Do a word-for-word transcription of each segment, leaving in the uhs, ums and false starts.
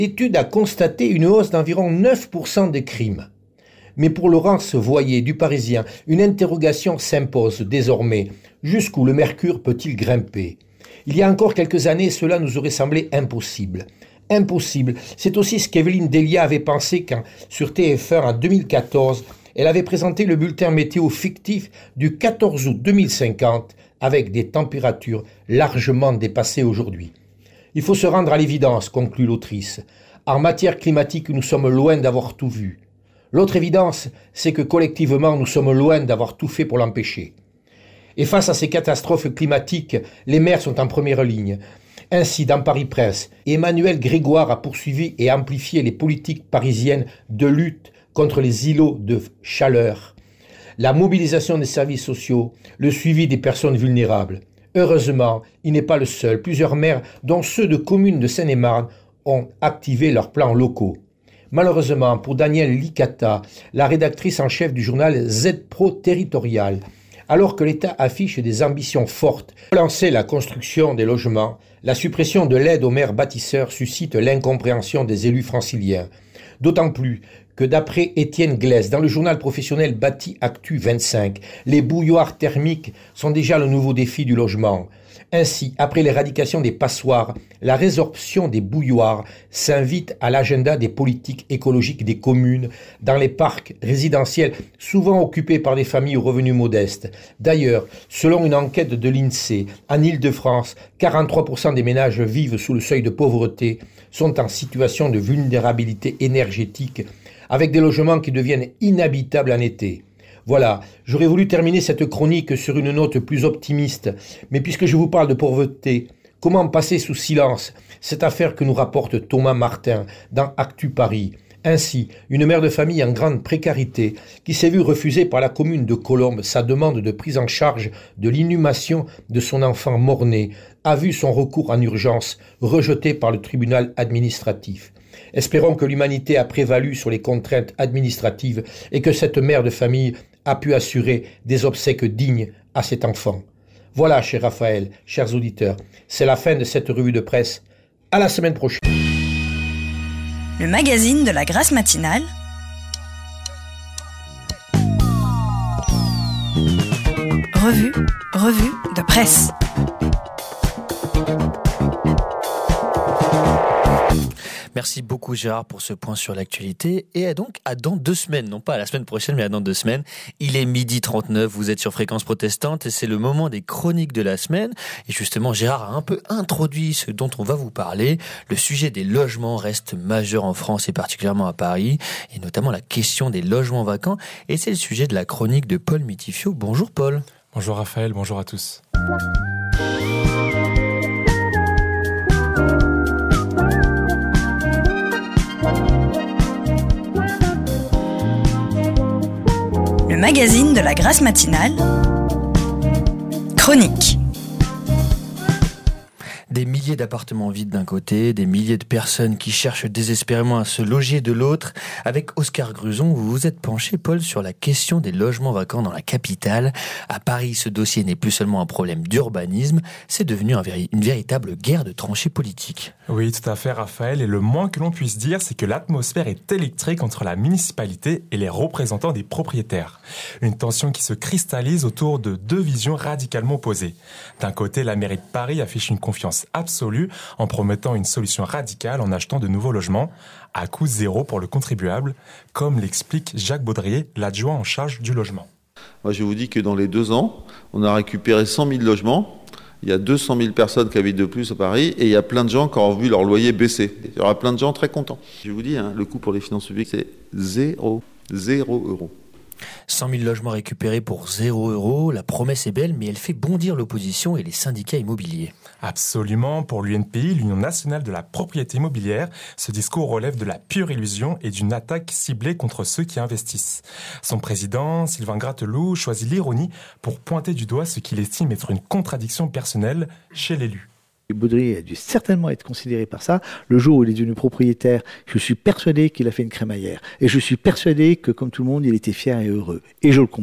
L'étude a constaté une hausse d'environ neuf pour cent des crimes. Mais pour Laurence Voyer du Parisien, une interrogation s'impose désormais. Jusqu'où le mercure peut-il grimper ? Il y a encore quelques années, cela nous aurait semblé impossible. Impossible, c'est aussi ce qu'Evelyne Delia avait pensé quand, sur T F un en deux mille quatorze, elle avait présenté le bulletin météo fictif du quatorze août deux mille cinquante avec des températures largement dépassées aujourd'hui. Il faut se rendre à l'évidence, conclut l'autrice. En matière climatique, nous sommes loin d'avoir tout vu. L'autre évidence, c'est que collectivement, nous sommes loin d'avoir tout fait pour l'empêcher. Et face à ces catastrophes climatiques, les maires sont en première ligne. Ainsi, dans Paris Presse, Emmanuel Grégoire a poursuivi et amplifié les politiques parisiennes de lutte contre les îlots de chaleur, la mobilisation des services sociaux, le suivi des personnes vulnérables. Heureusement, il n'est pas le seul. Plusieurs maires, dont ceux de communes de Seine-et-Marne, ont activé leurs plans locaux. Malheureusement, pour Danielle Licata, la rédactrice en chef du journal Z Pro Territorial, alors que l'État affiche des ambitions fortes, relancer la construction des logements, la suppression de l'aide aux maires bâtisseurs suscite l'incompréhension des élus franciliens. D'autant plus que d'après Étienne Glaise, dans le journal professionnel Bâti Actu vingt-cinq, les bouilloires thermiques sont déjà le nouveau défi du logement. Ainsi, après l'éradication des passoires, la résorption des bouilloires s'invite à l'agenda des politiques écologiques des communes dans les parcs résidentiels souvent occupés par des familles aux revenus modestes. D'ailleurs, selon une enquête de l'INSEE, en Île-de-France, quarante-trois pour cent des ménages vivent sous le seuil de pauvreté, sont en situation de vulnérabilité énergétique, avec des logements qui deviennent inhabitables en été. Voilà, j'aurais voulu terminer cette chronique sur une note plus optimiste, mais puisque je vous parle de pauvreté, comment passer sous silence cette affaire que nous rapporte Thomas Martin dans Actu Paris ? Ainsi, une mère de famille en grande précarité qui s'est vue refuser par la commune de Colombes sa demande de prise en charge de l'inhumation de son enfant mort-né a vu son recours en urgence rejeté par le tribunal administratif. Espérons que l'humanité a prévalu sur les contraintes administratives et que cette mère de famille a pu assurer des obsèques dignes à cet enfant. Voilà, cher Raphaël, chers auditeurs, c'est la fin de cette revue de presse. À la semaine prochaine. Le magazine de la Grâce matinale. Revue, revue de presse. Merci beaucoup Gérard pour ce point sur l'actualité et donc à dans deux semaines, non pas à la semaine prochaine mais à dans deux semaines. Il est midi trente-neuf, vous êtes sur Fréquence Protestante et c'est le moment des chroniques de la semaine. Et justement Gérard a un peu introduit ce dont on va vous parler. Le sujet des logements reste majeur en France et particulièrement à Paris et notamment la question des logements vacants et c'est le sujet de la chronique de Paul Mitifio. Bonjour Paul. Bonjour Raphaël, bonjour à tous. Le magazine de la Grâce matinale. Chronique. Des milliers d'appartements vides d'un côté, des milliers de personnes qui cherchent désespérément à se loger de l'autre. Avec Oscar Gruson, vous vous êtes penché, Paul, sur la question des logements vacants dans la capitale. À Paris, ce dossier n'est plus seulement un problème d'urbanisme, c'est devenu un véri- une véritable guerre de tranchées politiques. Oui, tout à fait, Raphaël. Et le moins que l'on puisse dire, c'est que l'atmosphère est électrique entre la municipalité et les représentants des propriétaires. Une tension qui se cristallise autour de deux visions radicalement opposées. D'un côté, la mairie de Paris affiche une confiance absolue en promettant une solution radicale en achetant de nouveaux logements à coût zéro pour le contribuable, comme l'explique Jacques Baudrier, l'adjoint en charge du logement. Moi, je vous dis que dans les deux ans, on a récupéré cent mille logements. Il y a deux cent mille personnes qui habitent de plus à Paris et il y a plein de gens qui ont vu leur loyer baisser. Il y aura plein de gens très contents. Je vous dis, hein, le coût pour les finances publiques, c'est zéro. Zéro euro. cent mille logements récupérés pour zéro euro, la promesse est belle, mais elle fait bondir l'opposition et les syndicats immobiliers. Absolument, pour l'U N P I, l'Union nationale de la propriété immobilière, ce discours relève de la pure illusion et d'une attaque ciblée contre ceux qui investissent. Son président, Sylvain Gratteloup, choisit l'ironie pour pointer du doigt ce qu'il estime être une contradiction personnelle chez l'élu. Baudrier a dû certainement être considéré par ça. Le jour où il est devenu propriétaire, je suis persuadé qu'il a fait une crémaillère. Et je suis persuadé que, comme tout le monde, il était fier et heureux. Et je le comprends.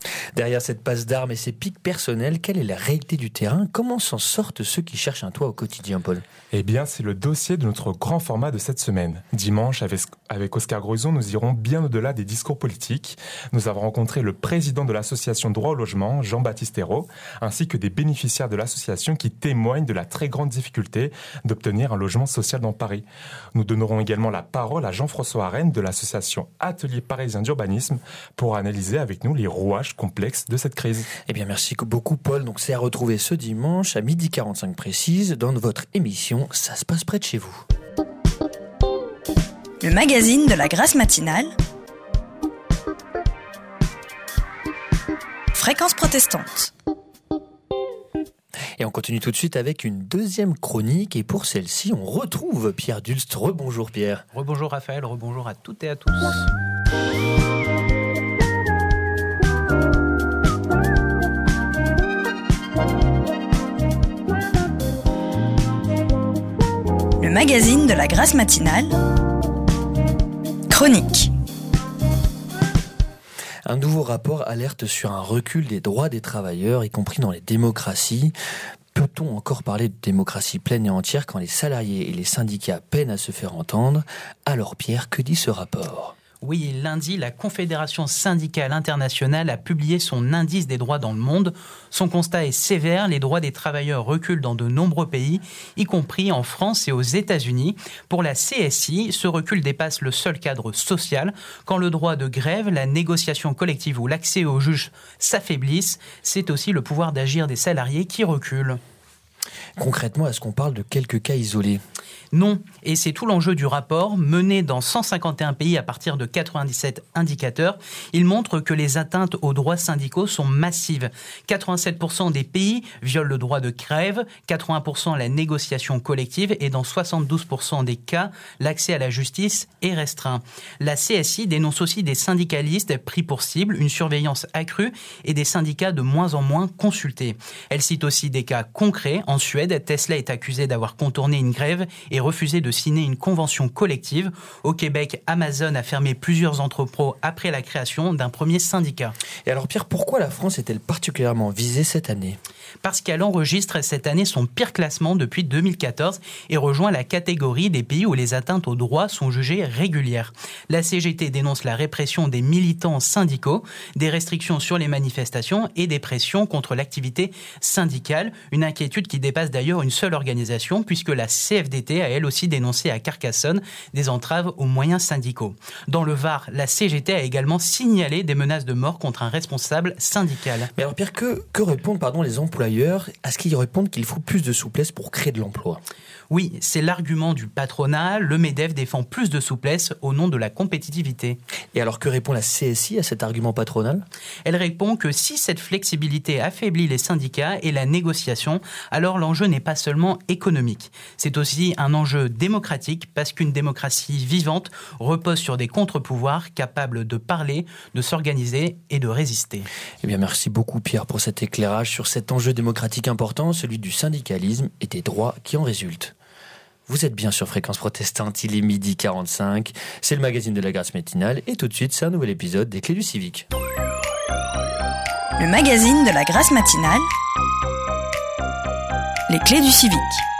Derrière cette passe d'armes et ces pics personnels, quelle est la réalité du terrain ? Comment s'en sortent ceux qui cherchent un toit au quotidien, Paul ? Eh bien, c'est le dossier de notre grand format de cette semaine. Dimanche, avec, avec Oscar Gruson, nous irons bien au-delà des discours politiques. Nous avons rencontré le président de l'association Droit au logement, Jean-Baptiste Hérault, ainsi que des bénéficiaires de l'association qui témoignent de la très grande difficulté d'obtenir un logement social dans Paris. Nous donnerons également la parole à Jean-François Arène de l'association Atelier Parisien d'Urbanisme pour analyser avec nous les rouages complexes de cette crise. Eh bien, merci beaucoup, Paul. Donc, c'est à retrouver ce dimanche à midi quarante-cinq précise dans votre émission Ça se passe près de chez vous. Le magazine de la Grâce matinale. Fréquence protestante. Et on continue tout de suite avec une deuxième chronique. Et pour celle-ci, on retrouve Pierre Dulst. Rebonjour Pierre. Rebonjour Raphaël, rebonjour à toutes et à tous. Le magazine de la Grâce matinale. Chronique. Un nouveau rapport alerte sur un recul des droits des travailleurs, y compris dans les démocraties. Peut-on encore parler de démocratie pleine et entière quand les salariés et les syndicats peinent à se faire entendre ? Alors Pierre, que dit ce rapport ? Oui, lundi, la Confédération syndicale internationale a publié son indice des droits dans le monde. Son constat est sévère, les droits des travailleurs reculent dans de nombreux pays, y compris en France et aux États-Unis. Pour la C S I, ce recul dépasse le seul cadre social. Quand le droit de grève, la négociation collective ou l'accès aux juges s'affaiblissent, c'est aussi le pouvoir d'agir des salariés qui recule. Concrètement, est-ce qu'on parle de quelques cas isolés ? Non, et c'est tout l'enjeu du rapport, mené dans cent cinquante et un pays à partir de quatre-vingt-dix-sept indicateurs. Il montre que les atteintes aux droits syndicaux sont massives. quatre-vingt-sept pour cent des pays violent le droit de grève, quatre-vingts pour cent la négociation collective et dans soixante-douze pour cent des cas, l'accès à la justice est restreint. La C S I dénonce aussi des syndicalistes pris pour cible, une surveillance accrue et des syndicats de moins en moins consultés. Elle cite aussi des cas concrets. En Suède, Tesla est accusé d'avoir contourné une grève et refusé de signer une convention collective. Au Québec, Amazon a fermé plusieurs entrepôts après la création d'un premier syndicat. Et alors Pierre, pourquoi la France est-elle particulièrement visée cette année ? Parce qu'elle enregistre cette année son pire classement depuis deux mille quatorze et rejoint la catégorie des pays où les atteintes aux droits sont jugées régulières. La C G T dénonce la répression des militants syndicaux, des restrictions sur les manifestations et des pressions contre l'activité syndicale. Une inquiétude qui dépasse d'ailleurs une seule organisation puisque la C F D T a elle aussi dénoncé à Carcassonne des entraves aux moyens syndicaux. Dans le Var, la C G T a également signalé des menaces de mort contre un responsable syndical. Mais alors Pierre, que, que répondent pardon, les employeurs à ce qu'ils répondent qu'il faut plus de souplesse pour créer de l'emploi ? Oui, c'est l'argument du patronat. Le MEDEF défend plus de souplesse au nom de la compétitivité. Et alors que répond la C S I à cet argument patronal ? Elle répond que si cette flexibilité affaiblit les syndicats et la négociation, alors l'enjeu n'est pas seulement économique. C'est aussi un enjeu démocratique parce qu'une démocratie vivante repose sur des contre-pouvoirs capables de parler, de s'organiser et de résister. Eh bien, merci beaucoup Pierre pour cet éclairage sur cet enjeu démocratique important, celui du syndicalisme et des droits qui en résultent. Vous êtes bien sur Fréquence Protestante, il est midi quarante-cinq, c'est le magazine de la Grâce matinale et tout de suite c'est un nouvel épisode des Clés du Civique. Le magazine de la Grâce matinale, les Clés du Civique.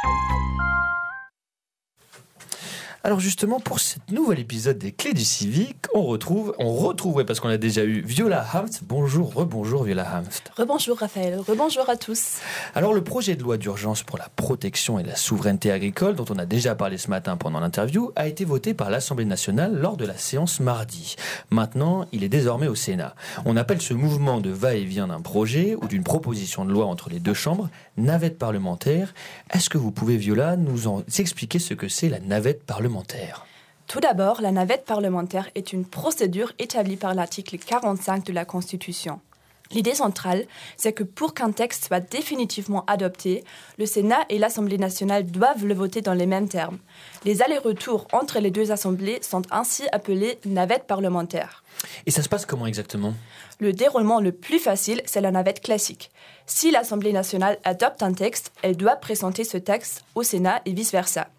Alors justement, pour ce nouvel épisode des Clés du Civique, on retrouve, on retrouve, ouais, parce qu'on a déjà eu Viola Hamft. Bonjour, rebonjour Viola Hamft. Rebonjour Raphaël, rebonjour à tous. Alors le projet de loi d'urgence pour la protection et la souveraineté agricole, dont on a déjà parlé ce matin pendant l'interview, a été voté par l'Assemblée nationale lors de la séance mardi. Maintenant, il est désormais au Sénat. On appelle ce mouvement de va-et-vient d'un projet ou d'une proposition de loi entre les deux chambres navette parlementaire. Est-ce que vous pouvez, Viola, nous en expliquer ce que c'est la navette parlementaire ? Tout d'abord, la navette parlementaire est une procédure établie par l'article quarante-cinq de la Constitution. L'idée centrale, c'est que pour qu'un texte soit définitivement adopté, le Sénat et l'Assemblée nationale doivent le voter dans les mêmes termes. Les allers-retours entre les deux assemblées sont ainsi appelés navettes parlementaires. Et ça se passe comment exactement ? Le déroulement le plus facile, c'est la navette classique. Si l'Assemblée nationale adopte un texte, elle doit présenter ce texte au Sénat et vice-versa.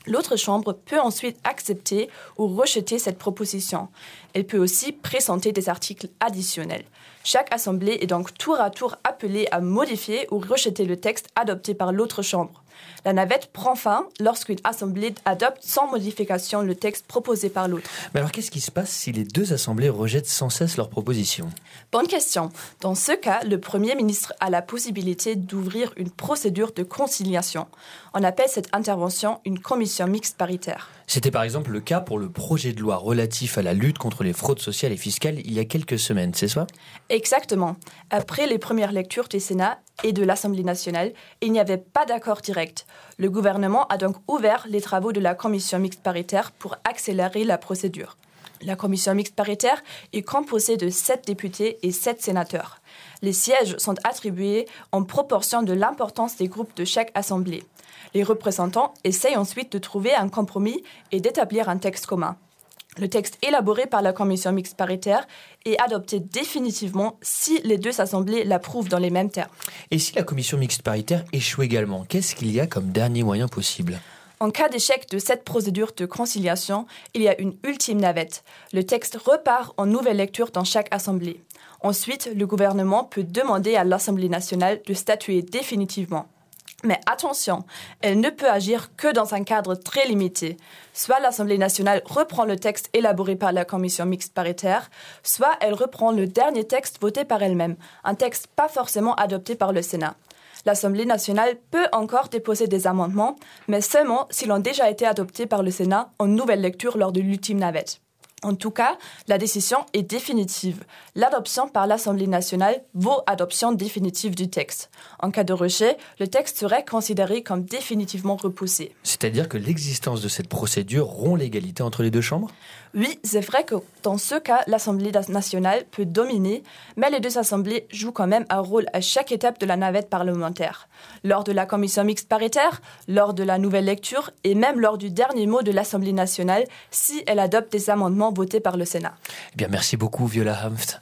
L'autre chambre peut ensuite accepter ou rejeter cette proposition. Elle peut aussi présenter des articles additionnels. Chaque assemblée est donc tour à tour appelée à modifier ou rejeter le texte adopté par l'autre chambre. La navette prend fin lorsqu'une assemblée adopte sans modification le texte proposé par l'autre. Mais alors qu'est-ce qui se passe si les deux assemblées rejettent sans cesse leurs propositions ? Bonne question. Dans ce cas, le Premier ministre a la possibilité d'ouvrir une procédure de conciliation. On appelle cette intervention une commission mixte paritaire. C'était par exemple le cas pour le projet de loi relatif à la lutte contre les fraudes sociales et fiscales il y a quelques semaines, c'est ça ? Exactement. Après les premières lectures du Sénat et de l'Assemblée nationale, il n'y avait pas d'accord direct. Le gouvernement a donc ouvert les travaux de la commission mixte paritaire pour accélérer la procédure. La commission mixte paritaire est composée de sept députés et sept sénateurs. Les sièges sont attribués en proportion de l'importance des groupes de chaque assemblée. Les représentants essayent ensuite de trouver un compromis et d'établir un texte commun. Le texte élaboré par la commission mixte paritaire est adopté définitivement si les deux assemblées l'approuvent dans les mêmes termes. Et si la commission mixte paritaire échoue également, qu'est-ce qu'il y a comme dernier moyen possible ? En cas d'échec de cette procédure de conciliation, il y a une ultime navette. Le texte repart en nouvelle lecture dans chaque assemblée. Ensuite, le gouvernement peut demander à l'Assemblée nationale de statuer définitivement. Mais attention, elle ne peut agir que dans un cadre très limité. Soit l'Assemblée nationale reprend le texte élaboré par la commission mixte paritaire, soit elle reprend le dernier texte voté par elle-même, un texte pas forcément adopté par le Sénat. L'Assemblée nationale peut encore déposer des amendements, mais seulement s'ils ont déjà été adoptés par le Sénat en nouvelle lecture lors de l'ultime navette. En tout cas, la décision est définitive. L'adoption par l'Assemblée nationale vaut adoption définitive du texte. En cas de rejet, le texte serait considéré comme définitivement repoussé. C'est-à-dire que l'existence de cette procédure rompt l'égalité entre les deux chambres ? Oui, c'est vrai que dans ce cas, l'Assemblée nationale peut dominer, mais les deux assemblées jouent quand même un rôle à chaque étape de la navette parlementaire. Lors de la commission mixte paritaire, lors de la nouvelle lecture et même lors du dernier mot de l'Assemblée nationale si elle adopte des amendements votés par le Sénat. Eh bien, merci beaucoup, Viola Hanft.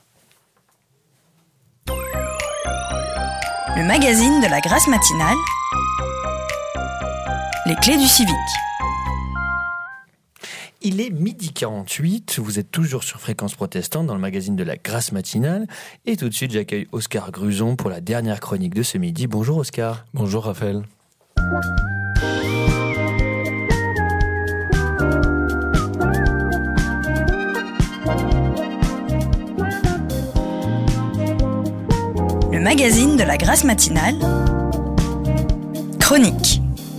Le magazine de la Grâce matinale. Les clés du civique. Il est midi quarante-huit, vous êtes toujours sur Fréquence Protestante dans le magazine de la Grâce matinale. Et tout de suite, j'accueille Oscar Gruson pour la dernière chronique de ce midi. Bonjour Oscar. Bonjour Raphaël. Le magazine de la Grâce matinale. Chronique.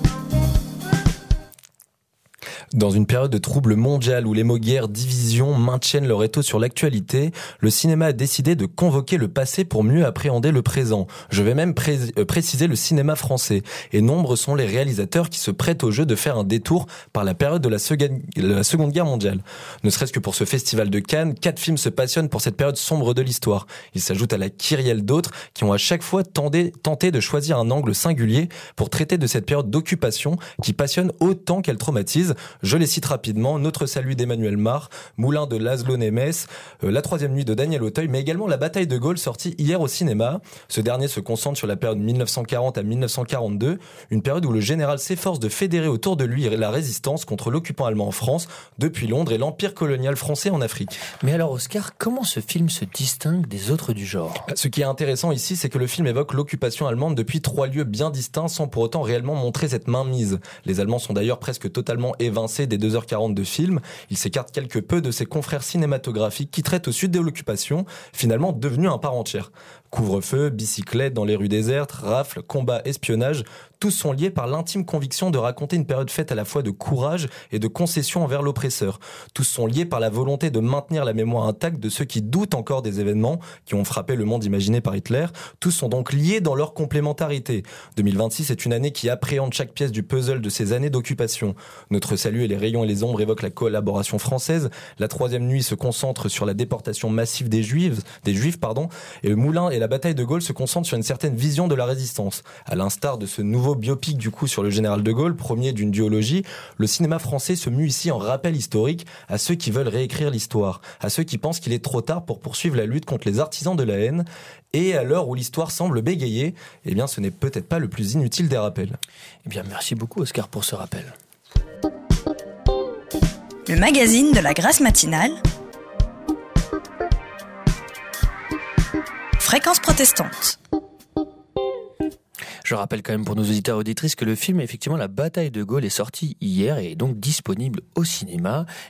Dans une période de trouble mondial où les mots guerre, division maintiennent leur étau sur l'actualité, le cinéma a décidé de convoquer le passé pour mieux appréhender le présent. Je vais même pré- euh, préciser le cinéma français. Et nombreux sont les réalisateurs qui se prêtent au jeu de faire un détour par la période de la, Seconde, la Seconde Guerre mondiale. Ne serait-ce que pour ce festival de Cannes, quatre films se passionnent pour cette période sombre de l'histoire. Ils s'ajoutent à la kyrielle d'autres qui ont à chaque fois tenté, tenté de choisir un angle singulier pour traiter de cette période d'occupation qui passionne autant qu'elle traumatise. Je les cite rapidement, Notre salut d'Emmanuel Mach, Moulin de Laszlo Nemes, euh, La troisième nuit de Daniel Auteuil, mais également La bataille de Gaulle sortie hier au cinéma. Ce dernier se concentre sur la période mille neuf cent quarante à mille neuf cent quarante-deux, une période où le général s'efforce de fédérer autour de lui la résistance contre l'occupant allemand en France, depuis Londres et l'empire colonial français en Afrique. Mais alors Oscar, comment ce film se distingue des autres du genre ? Ce qui est intéressant ici, c'est que le film évoque l'occupation allemande depuis trois lieux bien distincts sans pour autant réellement montrer cette mainmise. Les Allemands sont d'ailleurs presque totalement évincés des deux heures quarante de film. Il s'écarte quelque peu de ses confrères cinématographiques qui traitent au sud de l'occupation, finalement devenus un part entière. Couvre-feu, bicyclette dans les rues désertes, rafles, combats, espionnage, tous sont liés par l'intime conviction de raconter une période faite à la fois de courage et de concession envers l'oppresseur. Tous sont liés par la volonté de maintenir la mémoire intacte de ceux qui doutent encore des événements qui ont frappé le monde imaginé par Hitler. Tous sont donc liés dans leur complémentarité. deux mille vingt-six est une année qui appréhende chaque pièce du puzzle de ces années d'occupation. Notre salut et les rayons et les ombres évoquent la collaboration française. La troisième nuit se concentre sur la déportation massive des Juifs, des Juifs, pardon, et le Moulin et la bataille de Gaulle se concentrent sur une certaine vision de la résistance. À l'instar de ce nouveau biopic du coup sur le général de Gaulle, premier d'une duologie, le cinéma français se mue ici en rappel historique à ceux qui veulent réécrire l'histoire, à ceux qui pensent qu'il est trop tard pour poursuivre la lutte contre les artisans de la haine, et à l'heure où l'histoire semble bégayer, eh bien ce n'est peut-être pas le plus inutile des rappels. Eh bien merci beaucoup Oscar pour ce rappel. Le magazine de la Grâce matinale. Fréquence protestante. Je rappelle quand même pour nos auditeurs et auditrices que le film, effectivement, La bataille de Gaulle est sorti hier et est donc disponible au cinéma.